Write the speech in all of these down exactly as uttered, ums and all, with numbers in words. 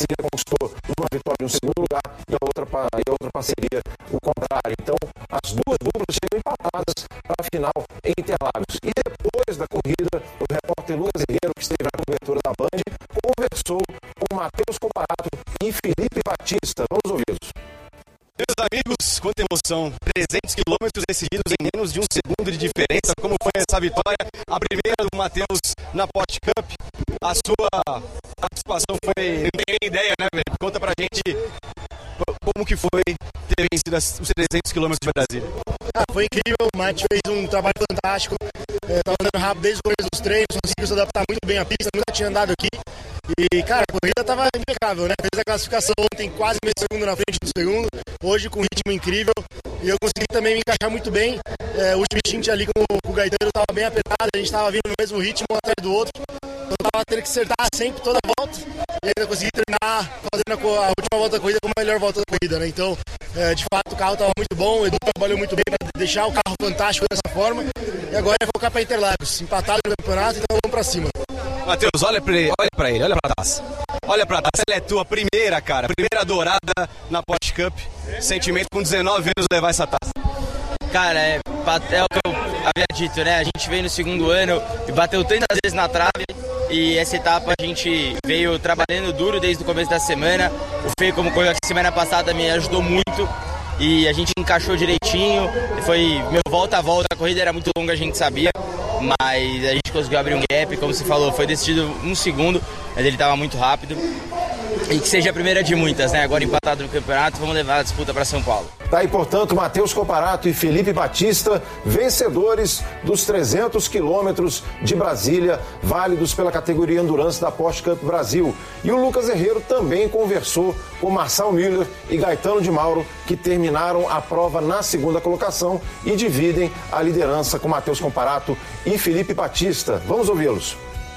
parceria conquistou uma vitória em um segundo lugar e a outra, e a outra parceria o contrário. Então, as duas duplas chegam empatadas para a final em Interlagos. E depois da corrida, o repórter Lucas Herrero, que esteve na cobertura da Band, conversou com Matheus Comparato e Felipe Batista. Vamos ouvi-los. Meus amigos, quanta emoção, trezentos quilômetros decididos em menos de um segundo de diferença. Como foi essa vitória? A primeira do Matheus na Porsche Cup. A sua participação foi... Não tem ideia, né, velho? Conta pra gente como que foi ter vencido os trezentos quilômetros de Brasília. Ah, foi incrível, o Mate fez um trabalho fantástico. Estava andando rápido desde o começo dos treinos, conseguiu se adaptar muito bem à pista, nunca tinha andado aqui. E, cara, a corrida estava impecável, né? Fez a classificação ontem quase meio segundo na frente do segundo, hoje com um ritmo incrível. E eu consegui também me encaixar muito bem. É, o último stint ali com, com o Gaetano estava bem apertado, a gente estava vindo no mesmo ritmo um atrás do outro. Então eu estava tendo que acertar sempre toda a volta. E ainda consegui terminar fazendo a, a última volta da corrida como a melhor volta da corrida, né? Então, é, de fato, o carro estava muito bom, o Edu trabalhou muito bem para deixar o carro fantástico dessa forma. E agora é focar para Interlagos, empatado no campeonato, então vamos para cima. Matheus, olha para ele, olha para ele, olha para a taça. Olha pra taça, ela é tua primeira, cara, primeira dourada na Porsche Cup. Sentimento com dezenove anos levar essa taça. Cara, é, é o que eu havia dito, né? A gente veio no segundo ano e bateu tantas vezes na trave. E essa etapa a gente veio trabalhando duro desde o começo da semana. O Fê, como coisa que semana passada, me ajudou muito. E a gente encaixou direitinho. Foi, meu, volta a volta, a corrida era muito longa, a gente sabia. Mas a gente conseguiu abrir um gap, como você falou, foi decidido um segundo, mas ele estava muito rápido. E que seja a primeira de muitas, né? Agora empatado no campeonato, vamos levar a disputa para São Paulo. Tá aí, portanto, Matheus Comparato e Felipe Batista, vencedores dos trezentos quilômetros de Brasília, válidos pela categoria Endurance da Porsche Cup Brasil. E o Lucas Herrero também conversou com Marçal Miller e Gaetano de Mauro, que terminaram a prova na segunda colocação e dividem a liderança com Matheus Comparato e Felipe Batista. Vamos ouvi-los.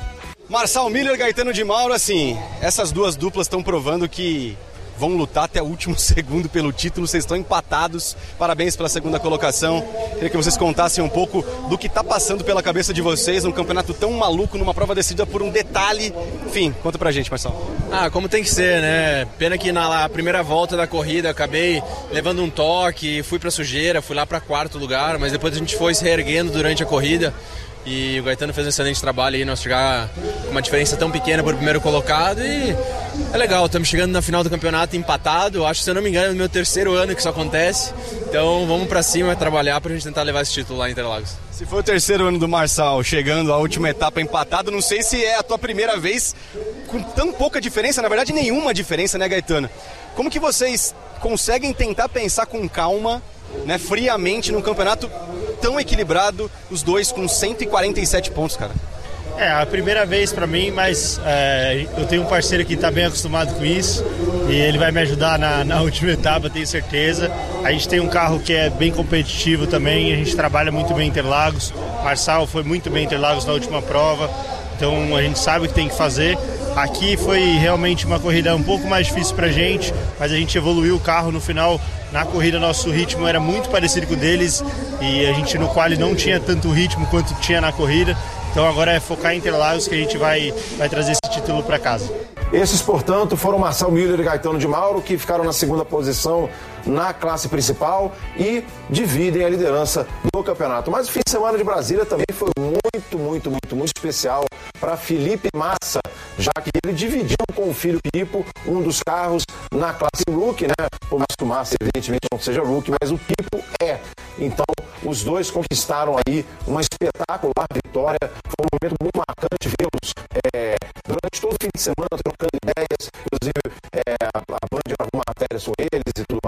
Marçal Miller e Gaetano de Mauro, assim, essas duas duplas estão provando que vão lutar até o último segundo pelo título, vocês estão empatados, parabéns pela segunda colocação. Queria que vocês contassem um pouco do que está passando pela cabeça de vocês num campeonato tão maluco, numa prova decidida por um detalhe. Enfim, conta pra gente, Marçal. Ah, como tem que ser, né? Pena que na primeira volta da corrida acabei levando um toque, fui pra sujeira, fui lá pra quarto lugar, mas depois a gente foi se reerguendo durante a corrida. E o Gaetano fez um excelente trabalho aí, nós chegar com uma diferença tão pequena por primeiro colocado e é legal, estamos chegando na final do campeonato empatado, acho que se eu não me engano é o meu terceiro ano que isso acontece, então vamos pra cima trabalhar pra gente tentar levar esse título lá em Interlagos. Se foi o terceiro ano do Marçal chegando à última etapa empatado, não sei se é a tua primeira vez com tão pouca diferença, na verdade nenhuma diferença, né, Gaetano? Como que vocês conseguem tentar pensar com calma, né, friamente num campeonato tão equilibrado, os dois com cento e quarenta e sete pontos, cara? É, a primeira vez pra mim, mas é, eu tenho um parceiro que tá bem acostumado com isso e ele vai me ajudar na, na última etapa, tenho certeza. A gente tem um carro que é bem competitivo também, a gente trabalha muito bem em Interlagos. Marçal foi muito bem em Interlagos na última prova, então a gente sabe o que tem que fazer. Aqui foi realmente uma corrida um pouco mais difícil pra gente, mas a gente evoluiu o carro no final. Na corrida nosso ritmo era muito parecido com o deles e a gente no quali não tinha tanto ritmo quanto tinha na corrida. Então agora é focar em Interlagos que a gente vai, vai trazer esse título para casa. Esses, portanto, foram Marçal Miller e Gaetano de Mauro, que ficaram na segunda posição na classe principal e dividem a liderança do campeonato. Mas o fim de semana de Brasília também foi muito, muito, muito, muito especial para Felipe Massa, já que ele dividiu com o filho Pipo um dos carros na classe Rookie, né? Por mais que o Massa, evidentemente, não seja Rookie, mas o Pipo é. Então, os dois conquistaram aí uma espetacular vitória. Foi um momento muito marcante vê-los é, durante todo o fim de semana, trocando ideias. Inclusive, é, a Band gravou matérias com eles e tudo